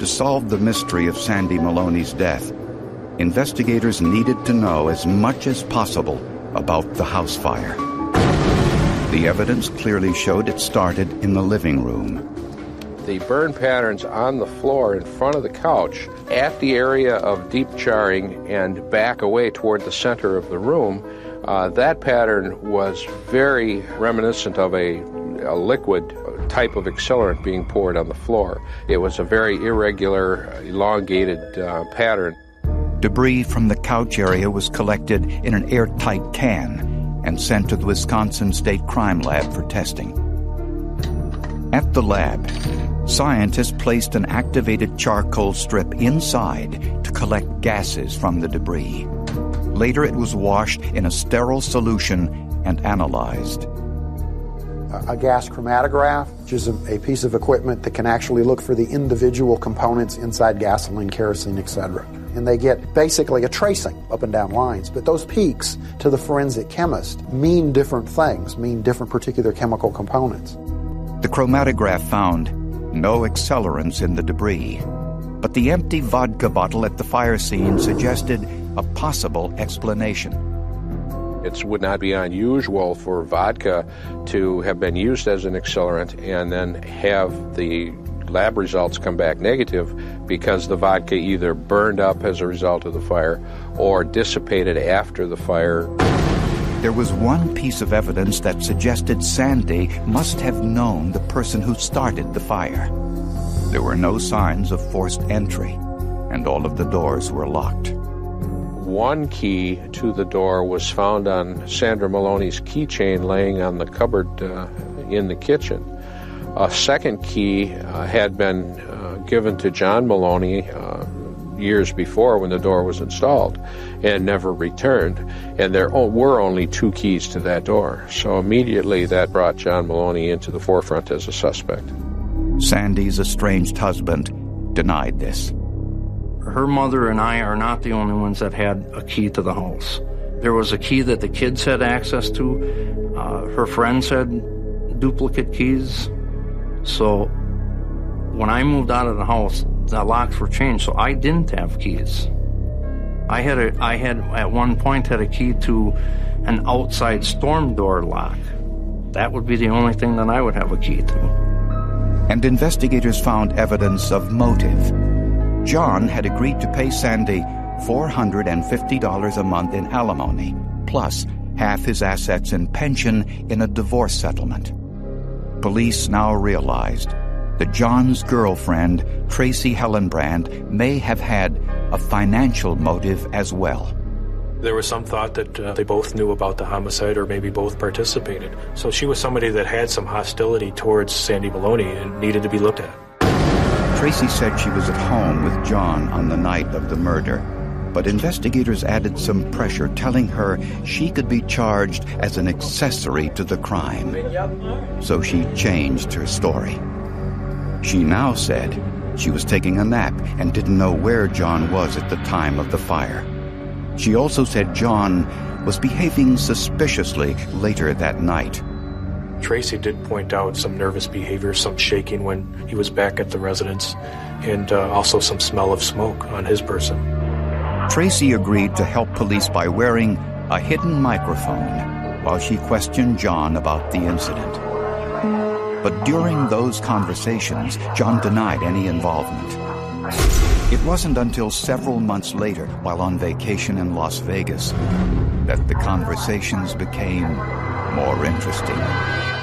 To solve the mystery of Sandy Maloney's death, investigators needed to know as much as possible about the house fire. The evidence clearly showed it started in the living room. The burn patterns on the floor in front of the couch at the area of deep charring and back away toward the center of the room, that pattern was very reminiscent of a liquid type of accelerant being poured on the floor. It was a very irregular, elongated pattern. Debris from the couch area was collected in an airtight can and sent to the Wisconsin State Crime Lab for testing. At the lab, scientists placed an activated charcoal strip inside to collect gases from the debris. Later, it was washed in a sterile solution and analyzed. A gas chromatograph, which is a piece of equipment that can actually look for the individual components inside gasoline, kerosene, etc. And they get basically a tracing up and down lines. But those peaks to the forensic chemist mean different things, mean different particular chemical components. The chromatograph found no accelerants in the debris, but the empty vodka bottle at the fire scene suggested a possible explanation. It would not be unusual for vodka to have been used as an accelerant and then have the lab results come back negative because the vodka either burned up as a result of the fire or dissipated after the fire. There was one piece of evidence that suggested Sandy must have known the person who started the fire. There were no signs of forced entry, and all of the doors were locked. One key to the door was found on Sandra Maloney's keychain laying on the cupboard in the kitchen. A second key had been given to John Maloney years before when the door was installed and never returned. And there were only two keys to that door. So immediately that brought John Maloney into the forefront as a suspect. Sandy's estranged husband denied this. Her mother and I are not the only ones that had a key to the house. There was a key that the kids had access to. Her friends had duplicate keys. So when I moved out of the house, the locks were changed, so I didn't have keys. I had at one point had a key to an outside storm door lock. That would be the only thing that I would have a key to. And investigators found evidence of motive. John had agreed to pay Sandy $450 a month in alimony, plus half his assets and pension in a divorce settlement. Police now realized that John's girlfriend, Tracy Hellenbrand, may have had a financial motive as well. There was some thought that they both knew about the homicide or maybe both participated. So she was somebody that had some hostility towards Sandy Maloney and needed to be looked at. Tracy said she was at home with John on the night of the murder, but investigators added some pressure, telling her she could be charged as an accessory to the crime. So she changed her story. She now said she was taking a nap and didn't know where John was at the time of the fire. She also said John was behaving suspiciously later that night. Tracy did point out some nervous behavior, some shaking when he was back at the residence, and also some smell of smoke on his person. Tracy agreed to help police by wearing a hidden microphone while she questioned John about the incident. But during those conversations, John denied any involvement. It wasn't until several months later, while on vacation in Las Vegas, that the conversations became more interesting.